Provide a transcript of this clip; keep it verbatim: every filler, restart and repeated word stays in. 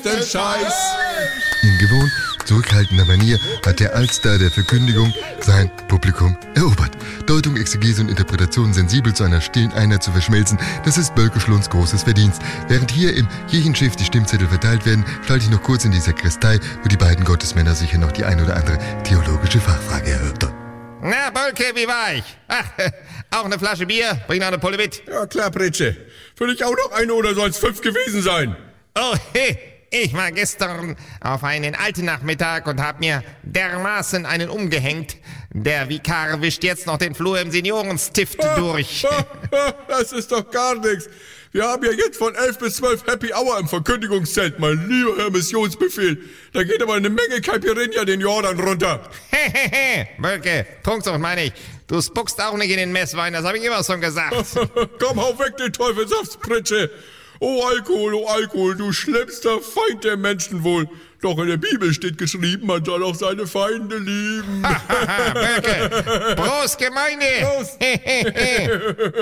größten Scheiß. In gewohnt zurückhaltender Manier hat der Allstar der Verkündigung sein Publikum erobert. Deutung, Exegese und Interpretation sensibel zu einer stillen Einheit zu verschmelzen, das ist Bölke Schlunds großes Verdienst. Während hier im Kirchenschiff die Stimmzettel verteilt werden, schalte ich noch kurz in die Sakristei, wo die beiden Gottesmänner sicher noch die ein oder andere theologische Fachfrage erörtern. Na, Bölke, wie war ich? Ach, auch eine Flasche Bier? Bring noch eine Pulle mit. Ja, klar, Pritsche. Für dich auch noch eine oder soll es fünf gewesen sein? Oh, hey. Ich war gestern auf einen alten Nachmittag und hab mir dermaßen einen umgehängt. Der Vikar wischt jetzt noch den Flur im Seniorenstift durch. Das ist doch gar nichts. Wir haben ja jetzt von elf bis zwölf Happy Hour im Verkündigungszelt, mein lieber Herr Missionsbefehl. Da geht aber eine Menge Caipirinha den Jordan runter. Hehehe, Bölke, Trunksucht meine ich. Du spuckst auch nicht in den Messwein, das habe ich immer schon gesagt. Komm, hau weg den Teufelssaft, Pritsche. Oh Alkohol, oh Alkohol, du schlimmster Feind der Menschen wohl. Doch in der Bibel steht geschrieben, man soll auch seine Feinde lieben. Bölke, Prost, Gemeinde. Prost.